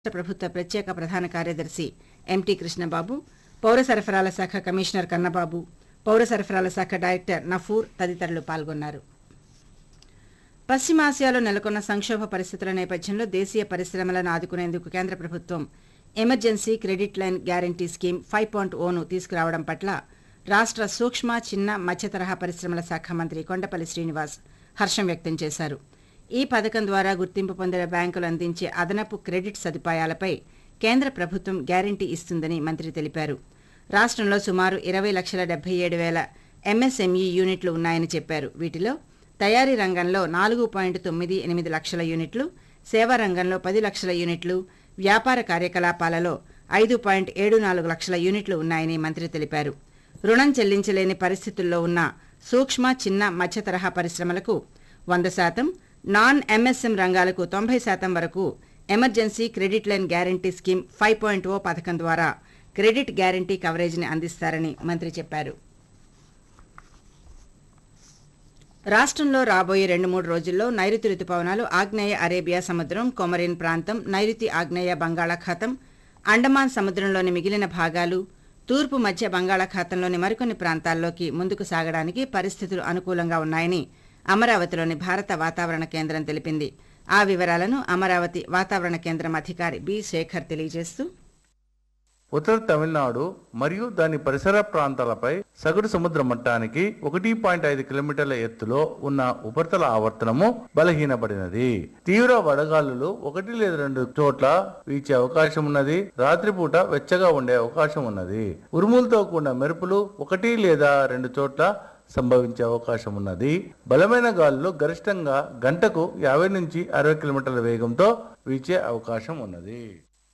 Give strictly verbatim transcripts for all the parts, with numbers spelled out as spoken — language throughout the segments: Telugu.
రాష్ట్ర ప్రభుత్వ ప్రత్యేక ప్రధాన కార్యదర్శి ఎంటీ కృష్ణబాబు, పౌర సరఫరాల శాఖ కమిషనర్ కన్నబాబు, పౌర సరఫరాల శాఖ డైరెక్టర్ నఫూర్ తదితరులు పాల్గొన్నారు. పశ్చిమాసియాలో నెలకొన్న సంక్షోభ పరిస్థితుల నేపథ్యంలో దేశీయ పరిశ్రమలను ఆదుకునేందుకు కేంద్ర ప్రభుత్వం emergency credit line guarantee scheme five point own తీసుకురావడం పట్ల రాష్ట్ర సూక్ష్మ, చిన్న, మధ్య తరహా పరిశ్రమల శాఖ మంత్రి కొండపల్లి శ్రీనివాస్ హర్షం వ్యక్తం చేశారు. ఈ పథకం ద్వారా గుర్తింపు పొందిన బ్యాంకులు అందించే అదనపు క్రెడిట్ సదుపాయాలపై కేంద్ర ప్రభుత్వం గ్యారంటీ ఇస్తుందని మంత్రి తెలిపారు. రాష్ట్రంలో సుమారు ఇరవై లక్షల డెబ్బై ఏడు వేల ఎంఎస్ఎంఈ యూనిట్లు ఉన్నాయని చెప్పారు. వీటిలో తయారీ రంగంలో నాలుగు పాయింట్ తొమ్మిది ఎనిమిది లక్షల యూనిట్లు, సేవా రంగంలో పది లక్షల యూనిట్లు, వ్యాపార కార్యకలాపాలలో ఐదు పాయింట్ ఏడు నాలుగు లక్షల యూనిట్లు ఉన్నాయని మంత్రి తెలిపారు. రుణం చెల్లించలేని పరిస్థితుల్లో ఉన్న సూక్ష్మ, చిన్న, మధ్య తరహా పరిశ్రమలకు వంద శాతం, నాన్ ఎంఎస్ఎం రంగాలకు తొంభై శాతం వరకు emergency credit line guarantee scheme five point ఓ పథకం ద్వారా క్రెడిట్ గ్యారంటీ కవరేజీని అందిస్తారని మంత్రి చెప్పారు. రాష్ట్రంలో రాబోయే రెండు మూడు రోజుల్లో నైరుతి రుతుపవనాలు ఆగ్నేయ అరేబియా సముద్రం, కొమరిన్ ప్రాంతం, నైరుతి ఆగ్నేయ బంగాళాఖాతం, అండమాన్ సముద్రంలోని మిగిలిన భాగాలు, తూర్పు మధ్య బంగాళాఖాతంలోని మరికొన్ని ప్రాంతాల్లోకి ముందుకు సాగడానికి పరిస్థితులు అనుకూలంగా ఉన్నాయని అమరావతిలోని భారత వాతావరణ కేంద్రం తెలిపింది. ఆ వివరాలను అమరావతి వాతావరణ కేంద్రం అధికారి బి శేఖర్ తెలియజేస్తూ, ఉత్తర తమిళనాడు మరియు దాని పరిసర ప్రాంతాలపై సగటు సముద్ర మట్టానికి ఒకటి పాయింట్ ఐదు కిలోమీటర్ల ఎత్తులో ఉన్న ఉపరితల ఆవర్తనము బలహీనపడినది. తీవ్ర వడగాలులు ఒకటి లేదా రెండు చోట్ల వీచే అవకాశం ఉన్నది. రాత్రిపూట వెచ్చగా ఉండే అవకాశం ఉన్నది. ఉరుములతో కూడిన మెరుపులు ఒకటి లేదా రెండు చోట్ల సంభవించే అవకాశం ఉన్నది. బలమైన గాలులు గరిష్టంగా గంటకు యాభై నుంచి అరవై కిలోమీటర్ల వేగంతో వీచే అవకాశం ఉన్నది.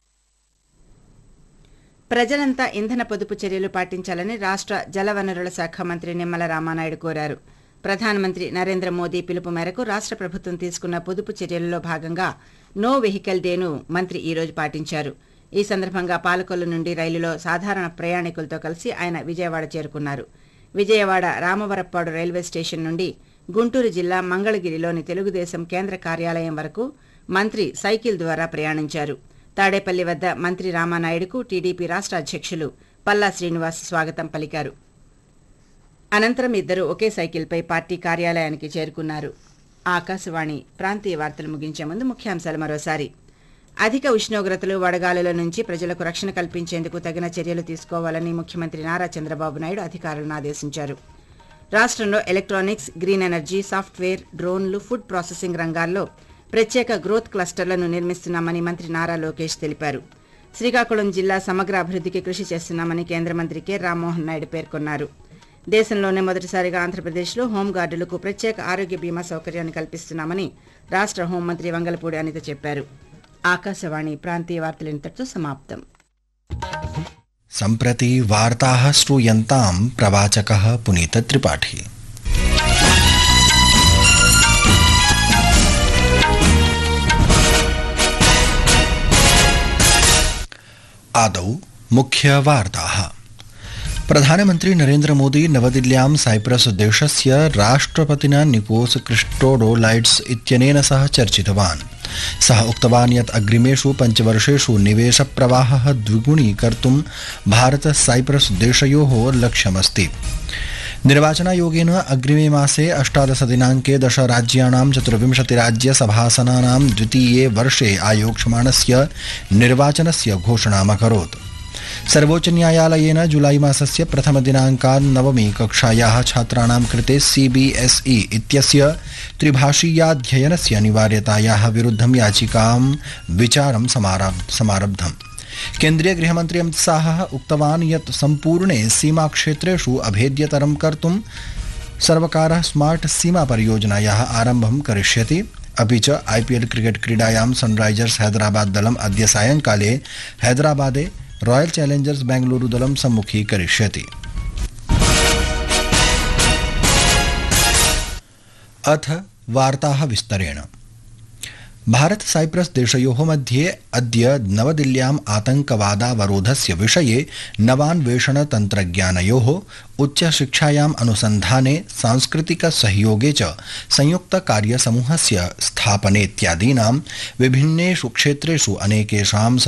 ప్రజలంతా ఇంధన పొదుపు చర్యలు పాటించాలని రాష్ట్ర జలవనరుల శాఖ మంత్రి నిమ్మల రామానాయుడు కోరారు. ప్రధానమంత్రి నరేంద్ర మోదీ పిలుపు మేరకు రాష్ట్ర ప్రభుత్వం తీసుకున్న పొదుపు చర్యలలో భాగంగా నో వెహికల్ డేను మంత్రి ఈ రోజు పాటించారు. ఈ సందర్భంగా పాలకొల్లు నుండి రైలులో సాధారణ ప్రయాణికులతో కలిసి ఆయన విజయవాడ చేరుకున్నారు. విజయవాడ రామవరప్పాడు రైల్వే స్టేషన్ నుండి గుంటూరు జిల్లా మంగళగిరిలోని తెలుగుదేశం కేంద్ర కార్యాలయం వరకు మంత్రి సైకిల్ ద్వారా ప్రయాణించారు. తాడేపల్లి వద్ద మంత్రి రామానాయుడుకు టీడీపీ రాష్ట్ర అధ్యక్షులు పల్లా శ్రీనివాస్ స్వాగతం పలికారు. అనంతరం ఇద్దరు ఒకే సైకిల్పై పార్టీ కార్యాలయానికి చేరుకున్నారు. ఆకాశవాణి ప్రాంతీయ వార్తలు ముగించే ముందు ముఖ్యాంశాలు మరోసారి. అధిక ఉష్ణోగ్రతలు, వడగాలుల నుంచి ప్రజలకు రక్షణ కల్పించేందుకు తగిన చర్యలు తీసుకోవాలని ముఖ్యమంత్రి నారా చంద్రబాబు నాయుడు అధికారులను ఆదేశించారు. రాష్ట్రంలో ఎలక్ట్రానిక్స్, గ్రీన్ ఎనర్జీ, సాఫ్ట్వేర్, డ్రోన్లు, ఫుడ్ ప్రాసెసింగ్ రంగాల్లో ప్రత్యేక గ్రోత్ క్లస్టర్లను నిర్మిస్తున్నామని మంత్రి నారా లోకేష్ తెలిపారు. శ్రీకాకుళం జిల్లా సమగ్ర అభివృద్ధికి కృషి చేస్తున్నామని కేంద్ర మంత్రి కె రామ్మోహన్ నాయుడు పేర్కొన్నారు. దేశంలోనే మొదటిసారిగా ఆంధ్రప్రదేశ్లో హోంగార్డులకు ప్రత్యేక ఆరోగ్య బీమా సౌకర్యాన్ని కల్పిస్తున్నామని రాష్ట్ర హోంమంత్రి వంగలపూడి అనిత చెప్పారు. ఆకాశవాణి ప్రాంతీయ వార్తలు ఇంతటితో సమాప్తం. సంప్రతి వార్తాః శ్రూయంతాం ప్రవాచకః పునీత త్రిపాఠి. आदौ मुख्यवार्ताः. प्रधानमन्त्री नरेन्द्र मोदी नवदिल्ल्यां साइप्रस देशस्य राष्ट्रपतिना निकोस क्रिस्टोडोलाइड्स इत्यनेन सह चर्चितवान्. सः उक्तवान् यत् अग्रिमेषु पञ्चवर्षेषु निवेशप्रवाहः द्विगुणीकर्तुं भारत साइप्रस देशयोः लक्ष्यमस्ति. निर्वाचनायोगेन अग्रिमे मासे अष्टादश दिनाङ्के दश राज्याणां चतुर्विंशतिराज्यसभासनानां द्वितीये वर्षे आयोक्ष्यमाणस्य निर्वाचनस्य घोषणामकरोत्. सर्वोच्चन्यायालयेन जुलाई मासस्य प्रथमदिनाङ्कात् नवमी कक्षायाः छात्राणां कृते सीबीएसई इत्यस्य त्रिभाषीयाध्ययनस्य अनिवार्यतायाः विरुद्धं याचिकां विचारं समारब्धम्. केन्द्रीय गृहमन्त्री अमित शाहः उक्तवान् यत् सम्पूर्णे सीमाक्षेत्रेषु अभेद्यतरं कर्तुं सर्वकारः स्मार्ट् सीमा परियोजनायाः आरम्भं करिष्यति. अपि च आईपीएल क्रिकेट क्रीडायां सनराइजर्स हैदराबाद दलम् अद्य सायङ्काले हैदराबादे रॉयल चैलेंजर्स बेंगलुरु दलं सम्मुखीकरिष्यति. अथ वार्ताः विस्तरेण. भारत साइप्रस देशयोः मध्ये अद्य नवदिल्ल्याम् आतङ्कवादावरोधस्य विषये नवान्वेषणतन्त्रज्ञानयोः उच्चशिक्षायाम् अनुसन्धाने सांस्कृतिकसहयोगे च संयुक्तकार्यसमूहस्य स्थापनेत्यादीनां विभिन्नेषु क्षेत्रेषु अनेकेषां